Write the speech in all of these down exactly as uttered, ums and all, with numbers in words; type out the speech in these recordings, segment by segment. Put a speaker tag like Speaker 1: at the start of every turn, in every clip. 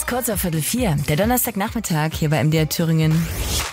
Speaker 1: ist kurz auf Viertel vier, der Donnerstagnachmittag hier bei M D R Thüringen.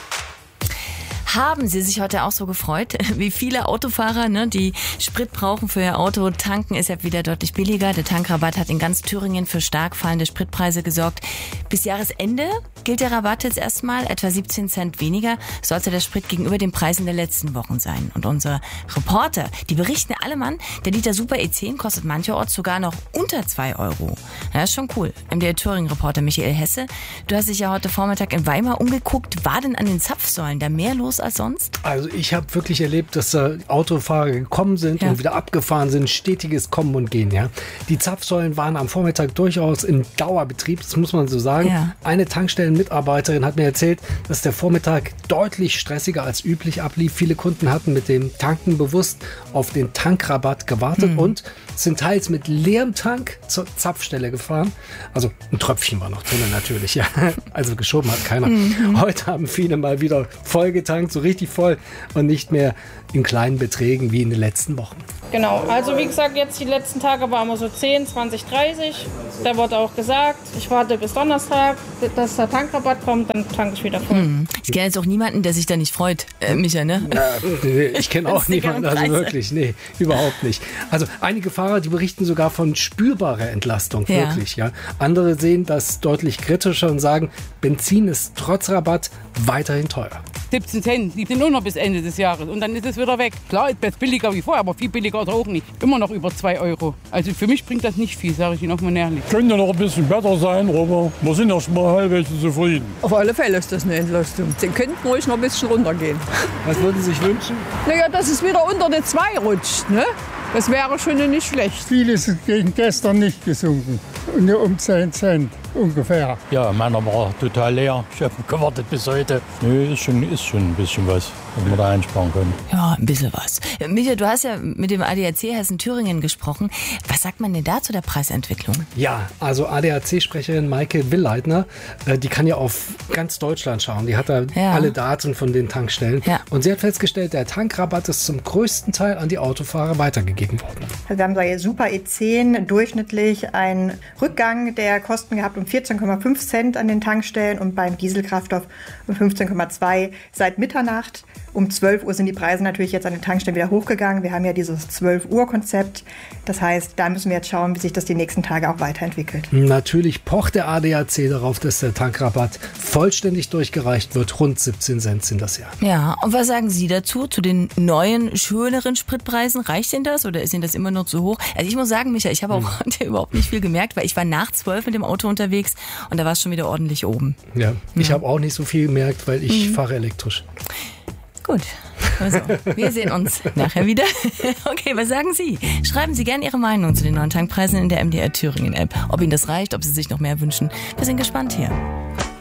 Speaker 1: Haben Sie sich heute auch so gefreut, wie viele Autofahrer, ne, die Sprit brauchen für ihr Auto? Tanken ist ja wieder deutlich billiger. Der Tankrabatt hat in ganz Thüringen für stark fallende Spritpreise gesorgt. Bis Jahresende gilt der Rabatt jetzt erstmal etwa siebzehn Cent weniger. Sollte der Sprit gegenüber den Preisen der letzten Wochen sein. Und unsere Reporter, die berichten alle Mann, der Liter Super E zehn kostet mancherorts sogar noch unter zwei Euro. Ja, ist schon cool. M D R Thüringen-Reporter Michael Hesse, du hast dich ja heute Vormittag in Weimar umgeguckt. War denn an den Zapfsäulen da mehr los als sonst?
Speaker 2: Also ich habe wirklich erlebt, dass äh, Autofahrer gekommen sind ja. und wieder abgefahren sind. Stetiges Kommen und Gehen. Ja. Die Zapfsäulen waren am Vormittag durchaus im Dauerbetrieb, das muss man so sagen. Ja. Eine Tankstellenmitarbeiterin hat mir erzählt, dass der Vormittag deutlich stressiger als üblich ablief. Viele Kunden hatten mit dem Tanken bewusst auf den Tankrabatt gewartet mhm. und sind teils mit leerem Tank zur Zapfstelle gefahren. Also ein Tröpfchen war noch drin natürlich. Ja. Also geschoben hat keiner. Mhm. Heute haben viele mal wieder voll getankt, so richtig voll und nicht mehr in kleinen Beträgen wie in den letzten Wochen.
Speaker 3: Genau, also wie gesagt, jetzt die letzten Tage waren wir so zehn, zwanzig, dreißig. Da wurde auch gesagt, ich warte bis Donnerstag, dass der Tankrabatt kommt, dann tanke ich wieder voll.
Speaker 1: Hm. Ich kenne jetzt auch niemanden, der sich da nicht freut, äh, Micha, ne?
Speaker 2: Ja, nee, ich kenne auch niemanden, also wirklich, nee, überhaupt nicht. Also einige Fahrer, die berichten sogar von spürbarer Entlastung, wirklich. Ja. Ja. Andere sehen das deutlich kritischer und sagen, Benzin ist trotz Rabatt weiterhin teuer.
Speaker 4: siebzehn Cent, die sind nur noch bis Ende des Jahres und dann ist es wieder weg. Klar, ist billiger wie vorher, aber viel billiger ist auch nicht. Immer noch über zwei Euro. Also für mich bringt das nicht viel, sage ich Ihnen auch mal ehrlich.
Speaker 5: Könnte noch ein bisschen besser sein, aber wir sind erst mal halbwegs zufrieden.
Speaker 6: Auf alle Fälle ist das eine Entlastung. Sie könnten ruhig noch ein bisschen runtergehen.
Speaker 2: Was würden Sie sich wünschen?
Speaker 6: Naja, dass es wieder unter die zwei rutscht, ne? Das wäre schon nicht schlecht.
Speaker 5: Viel ist gegen gestern nicht gesunken. Nur um zehn Cent ungefähr.
Speaker 7: Ja, meiner war total leer. Ich habe gewartet bis heute. Nö, ist schon, ist schon ein bisschen was, was wir da einsparen können.
Speaker 1: Ja, ein bisschen was. Michael, du hast ja mit dem A D A C Hessen-Thüringen gesprochen. Was sagt man denn da zu der Preisentwicklung?
Speaker 2: Ja, also A D A C-Sprecherin Maike Willleitner, die kann ja auf ganz Deutschland schauen. Die hat da ja. alle Daten von den Tankstellen. Ja. Und sie hat festgestellt, der Tankrabatt ist zum größten Teil an die Autofahrer weitergegeben worden.
Speaker 8: Also wir haben bei Super E zehn durchschnittlich einen Rückgang der Kosten gehabt um vierzehn Komma fünf Cent an den Tankstellen und beim Dieselkraftstoff um fünfzehn Komma zwei seit Mitternacht. Um zwölf Uhr sind die Preise natürlich jetzt an den Tankstellen wieder hochgegangen. Wir haben ja dieses zwölf Uhr Konzept. Das heißt, da müssen wir jetzt schauen, wie sich das die nächsten Tage auch weiterentwickelt.
Speaker 2: Natürlich pocht der A D A C darauf, dass der Tankrabatt vollständig durchgereicht wird. Rund siebzehn Cent sind das ja.
Speaker 1: Ja, und was sagen Sie dazu, zu den neuen, schöneren Spritpreisen? Reicht Ihnen das oder ist Ihnen das immer noch zu hoch? Also ich muss sagen, Micha, ich habe auch heute überhaupt nicht viel gemerkt, weil ich war nach zwölf mit dem Auto unterwegs und da war es schon wieder ordentlich oben.
Speaker 2: Ja, ich ja. habe auch nicht so viel gemerkt, weil ich mhm. fahre elektrisch.
Speaker 1: Gut, also, wir sehen uns nachher wieder. Okay, was sagen Sie? Schreiben Sie gerne Ihre Meinung zu den neuen Tankpreisen in der M D R Thüringen App. Ob Ihnen das reicht, ob Sie sich noch mehr wünschen. Wir sind gespannt hier.